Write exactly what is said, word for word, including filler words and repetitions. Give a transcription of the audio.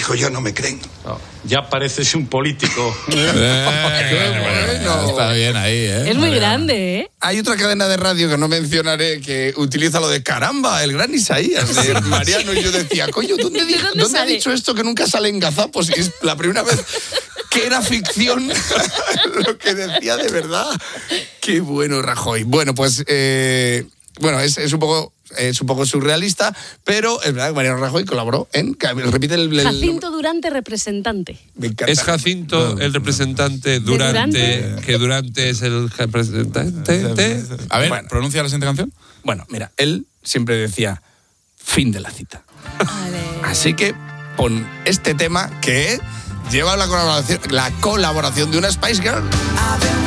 dijo, yo no me creen. No, ya pareces un político. Eh, bueno, está bien ahí, ¿eh? Es muy grande, ¿eh? Hay otra cadena de radio que no mencionaré que utiliza lo de caramba, el gran Isaías de Mariano. Y yo decía, coño, ¿dónde, di- dónde ¿dónde ha sale? dicho esto que nunca sale en Gazapos? Y es la primera vez que era ficción lo que decía de verdad. Qué bueno, Rajoy. Bueno, pues, eh, bueno, es, es un poco... es un poco surrealista, pero es verdad que Mariano Rajoy colaboró en... Repite el... el Jacinto Durante, representante. Me encanta. Es Jacinto el representante Durante, Durante? que Durante es el representante. A ver, Bueno. pronuncia la siguiente canción. Bueno, mira, él siempre decía fin de la cita. Vale. Así que pon este tema que lleva la colaboración, la colaboración de una Spice Girl.